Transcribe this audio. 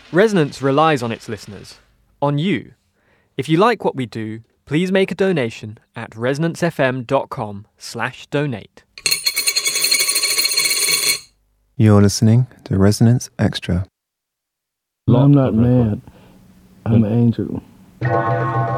Resonance relies on its listeners, on you. If you like what we do, please make a donation at resonancefm.com/donate. You're listening to Resonance Extra. I'm not mad. I'm an angel.